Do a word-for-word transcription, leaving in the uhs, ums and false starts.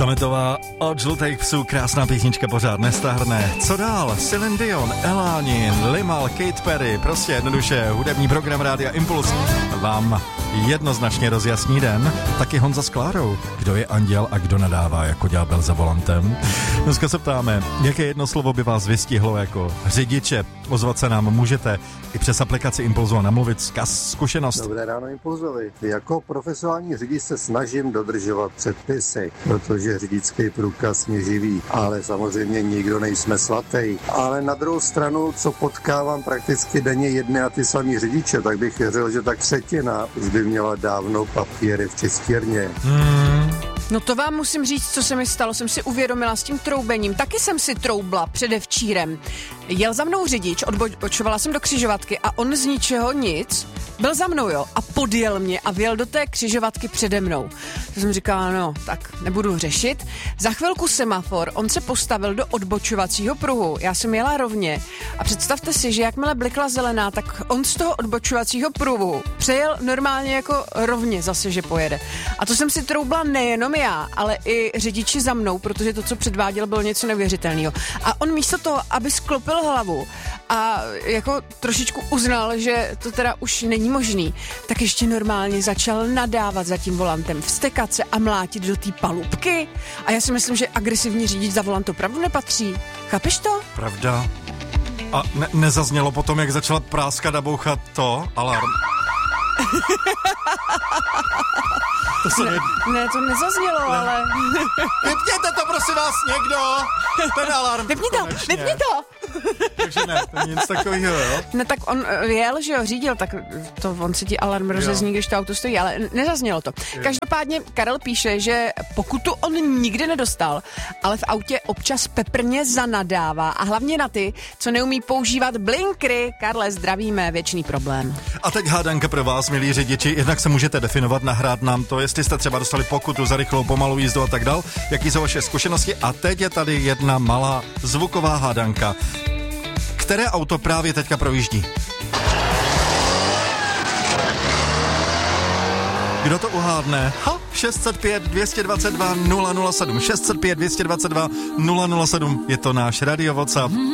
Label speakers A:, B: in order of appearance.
A: Sametová od Žlutých psů, krásná písnička, pořád nestárne. Co dál? Celine Dion, Elánin, Limal, Katy Perry, prostě jednoduše hudební program Rádia Impuls vám jednoznačně rozjasní den. Taky Honza s Klárou. Kdo je anděl a kdo nadává jako ďábel za volantem? Dneska se ptáme, jaké jedno slovo by vás vystihlo jako řidiče. Ozvat se nám můžete i přes aplikaci Impulzu a namluvit vzkaz, zkušenost.
B: Dobré ráno Impulzovi. Jako profesionální řidič se snažím dodržovat předpisy, protože řidičský průkaz mě živí, ale samozřejmě nikdo nejsme svatý. Ale na druhou stranu, co potkávám prakticky denně jedny a ty samý řidiče, tak bych věřil, že tak třetina už by měla dávno papíry v čistírně.
A: Hmm.
C: No to vám musím říct, co se mi stalo. Jsem si uvědomila s tím troubením. Taky jsem si troubla předevčírem. Jel za mnou řidič, odbočovala jsem do křižovatky a on z ničeho nic byl za mnou, jo, a podjel mě a vjel do té křižovatky přede mnou. To jsem říkala, no, tak nebudu řešit. Za chvilku semafor, on se postavil do odbočovacího pruhu. Já jsem jela rovně a představte si, že jakmile blikla zelená, tak on z toho odbočovacího pruhu přejel normálně jako rovně zase, že pojede. A to jsem si troubla nejenom já, ale i řidiči za mnou, protože to, co předváděl, bylo něco neuvěřitelného. A on místo toho, aby sklopil hlavu a jako trošičku uznal, že to teda už není možný, tak ještě normálně začal nadávat za tím volantem, vztekat se a mlátit do té palubky. A já si myslím, že agresivní řidič za volant opravdu nepatří. Chápeš to?
A: Pravda. A ne- nezaznělo potom, jak začala práskat a bouchat to alarm. To se
C: ne, ne, to nezaznělo, ne. Ale...
A: Vypněte to, prosím vás, někdo! Ten alarm.
C: Vypni to,
A: konečně.
C: vypni to!
A: Takže ne, to nic takového, jo?
C: No tak on jel, že jo, řídil, tak to on si ti alarm rozezní, když to auto stojí, ale nezaznělo to. Jo. Každopádně Karel píše, že pokutu on nikdy nedostal, ale v autě občas peprně zanadává a hlavně na ty, co neumí používat blinkry. Karle, zdravíme, věčný problém.
A: A teď hádanka pro vás, milí řidiči, jednak se můžete definovat, nahrát nám to, jestli jste třeba dostali pokutu za rychlou pomalou jízdu a tak dál, jaký jsou vaše zkušenosti. A teď je tady jedna malá zvuková hádanka. Které auto právě teďka projíždí? Kdo to uhádne? Ha, šest set pět, dvě stě dvacet dva, nula nula sedm, šest set pět, dvě stě dvacet dva, nula nula sedm, je to náš radio WhatsApp.